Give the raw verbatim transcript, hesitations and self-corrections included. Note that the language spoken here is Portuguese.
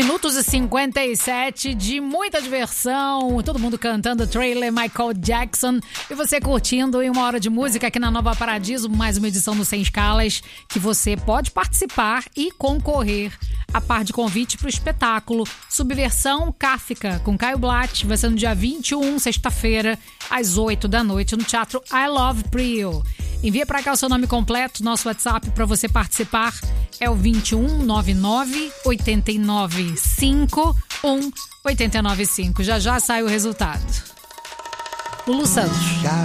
minutos e cinquenta e sete de muita diversão, todo mundo cantando Thriller, Michael Jackson, e você curtindo em uma hora de música aqui na Nova Paradiso, mais uma edição do Sem Escalas, que você pode participar e concorrer a par de convite para o espetáculo Subversão Kafka, com Caio Blatt, vai ser no dia vinte e um, sexta-feira, às oito da noite, no Teatro I Love Prio. Envia para cá o seu nome completo, nosso WhatsApp para você participar é o vinte e um, noventa e nove, oitenta e nove, cinquenta e um, oitenta e nove cinco. Já já sai o resultado. Lulu Santos.